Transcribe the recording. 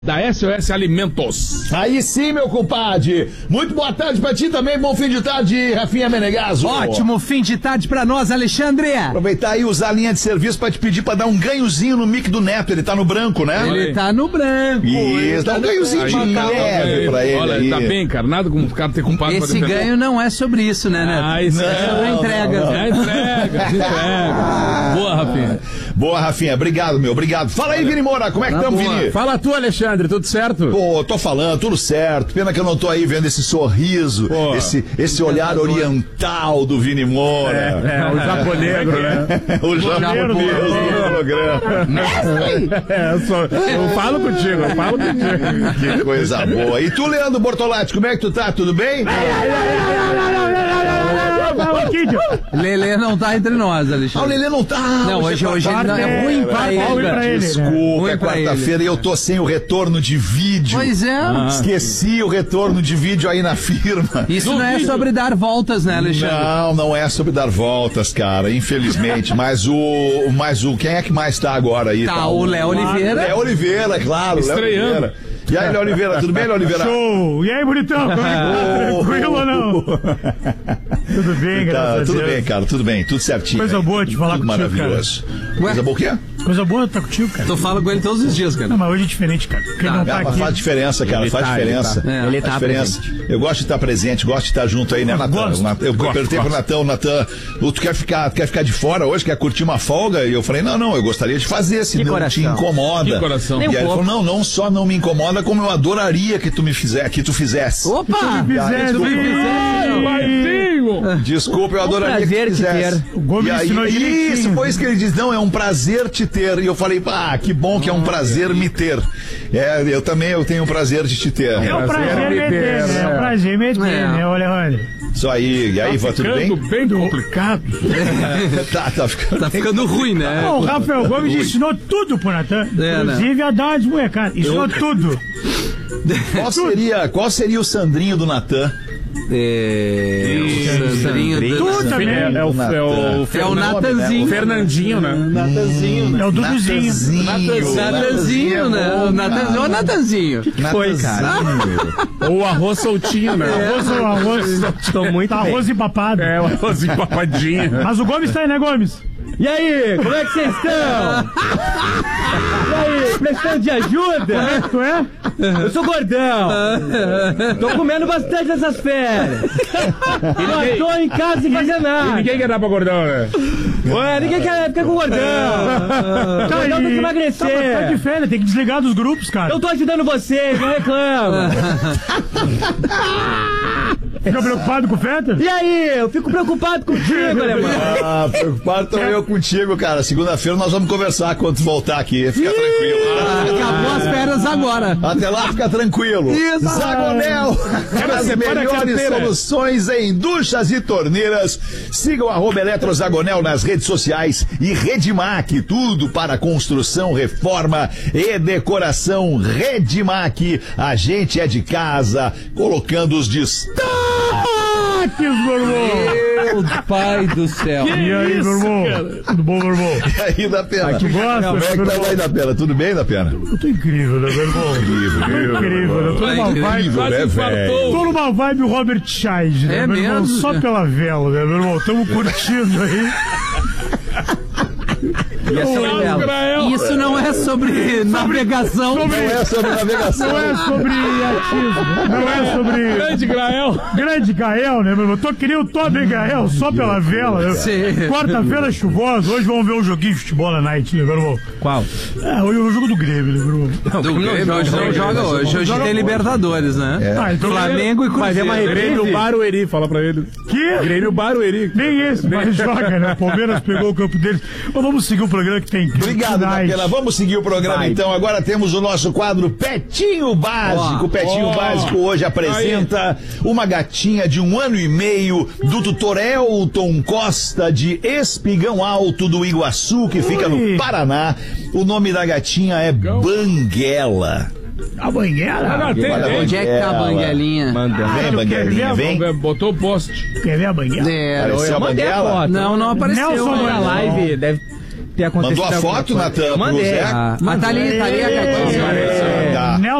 Da SOS Alimentos. Aí sim, meu compadre. Muito boa tarde pra ti também, bom fim de tarde, Rafinha Menegaso. Ótimo fim de tarde pra nós, Alexandre. Aproveitar aí, usar a linha de serviço pra te pedir pra dar um ganhozinho no mic do Neto. Ele tá no branco, né? Ele tá no branco. Isso, dá um ganhozinho de leve pra ele. Olha, aí. tá bem, cara. Nada como o cara ter culpado. Esse ganho não é sobre isso, né, Neto? Ah, isso é sobre a entrega. É entrega. Boa, Rafinha. Boa, Rafinha. Obrigado, meu. Obrigado. Fala aí, Vini Moura. Como é que estamos, Vini? Fala tu, Alexandre. Tudo certo? Pô, tô falando, tudo certo. Pena que eu não tô aí vendo esse sorriso, esse olhar oriental do Vini Moura. O Japo Negro, né? O Japo Negro do programa. Eu falo contigo. Que coisa boa. E tu, Leandro Bortolatti, como é que tu tá? Tudo bem? Lelê não tá entre nós, Alexandre. Ah, o Lelê não tá. Não, hoje não é ruim pra ele. Desculpa, é quarta-feira e eu tô sem o retorno de vídeo. Pois é. Esqueci o retorno de vídeo aí na firma. Isso não é sobre dar voltas, né, Alexandre? Não é sobre dar voltas, cara, infelizmente. Mas o quem é que mais tá agora aí? Tá o Léo Oliveira. Léo Oliveira, claro. Estreando. E aí, Léo Oliveira, tudo bem, Léo Oliveira? Show! E aí, bonitão? Como é que tá? Tranquilo ou não? Tudo bem, graças a Deus. Tudo bem, cara, tudo bem, tudo certinho. Coisa boa te falar tudo contigo, maravilhoso. Cara. Coisa boa o quê? Coisa boa tá contigo, cara. Tu fala com ele todos os dias, cara. Não, mas hoje é diferente, cara. Porque ele não tá aqui. Faz diferença, cara, faz diferença. Ele tá diferença. Eu gosto de estar presente, gosto de estar junto aí, né, Natan? Eu perguntei pro Natan, tu quer ficar de fora hoje, quer curtir uma folga? E eu falei, não, eu gostaria de fazer, se não te incomoda. Que coração. E aí ele falou, não só não me incomoda, como eu adoraria que tu fizesse. Opa! Desculpa, eu adoraria que tu fizesse. O Gomes ensinou direitinho. Isso, foi isso que ele disse. Não, é um prazer te ter. E eu falei, que bom que é um prazer me ter. Eu tenho o prazer de te ter. É um prazer me ter, né? É um prazer me ter, né, Alejandro? Isso aí. E aí, vai tudo bem? Bem complicado. Tá ficando ruim, né? O Rafael Gomes ensinou tudo pro Natan. Inclusive a dar uma desmolecada. Ensinou tudo. Qual seria o Sandrinho do Natan? Sandrinho. Tu também. É o Natanzinho. Fernandinho, né? Natanzinho. É o Duduzinho. Natanzinho, né? O Natanzinho. Que foi, cara? Ou o arroz soltinho, né? Arroz. Tô muito arroz empapado. O arroz empapadinho. Mas o Gomes tá aí, né, Gomes? E aí, como é que vocês estão? E aí, precisando de ajuda? Como é que tu é? Eu sou gordão. Tô comendo bastante nessas férias. Não tô em casa sem fazer nada. Ninguém quer dar pra gordão, né? Ué, ninguém quer ficar com gordão. Gordão tem que emagrecer. Tá de férias, tem que desligar dos grupos, cara. Eu tô ajudando vocês, não reclama. Fica preocupado com o Feta? E aí, eu fico preocupado contigo, alemão. Preocupado tô eu contigo, cara. Segunda-feira nós vamos conversar quando tu voltar aqui. Fica tranquilo. Acabou as férias agora. Até lá, fica tranquilo. Isso. Zagonel. As melhores soluções em duchas e torneiras. Sigam @EletroZagonel nas redes sociais e Redmac. Tudo para construção, reforma e decoração. Redmac. A gente é de casa, colocando os destaques, meu irmão. Meu pai do céu. E aí, meu irmão? Tudo bom, meu irmão? E aí, da Pena? Tu gosta? Como é que tá aí, da Pena? Tudo bem, da Pena? Eu tô incrível, né, meu irmão? Incrível. Eu tô numa vibe. Né, velho? Tô numa vibe Robert Scheid, né, meu irmão? mesmo? Só pela vela, né, meu irmão? Tamo curtindo aí. Isso não é sobre navegação. Não é sobre navegação. Não é sobre atismo. Não é sobre... Grande Gael, né, meu irmão? Tô querendo o Toby Gael só pela vela. Né? Quarta-feira chuvosa. Hoje vamos ver um joguinho de futebol na night, né, meu irmão? Qual? Hoje é o jogo do Grêmio, né, meu irmão? Do Grêmio, hoje não joga hoje. Hoje tem Libertadores, né? Então Flamengo e Cruzeiro. Grêmio Barueri, fala pra ele. Que? Grêmio Barueri. Nem esse, mas joga, né? O Palmeiras pegou o campo deles. Mas vamos seguir o programa que tem. Obrigado, Napela. Vamos seguir o programa então. Agora temos o nosso quadro Petinho Básico. Petinho Básico hoje apresenta uma gatinha de 1 ano e meio do tutor Elton Costa de Espigão Alto do Iguaçu, que fica no Paraná. O nome da gatinha é Banguela. A banguela? Onde é que tá a banguelinha? Vem, Banguelinha, vem. Botou o post. Quer ver a banguela? Apareceu a Banguela? Não apareceu. Nelson Na live, ter acontecido. Mandou a foto, Natan? Mandei. Mas tá ali a gatinha. Tá.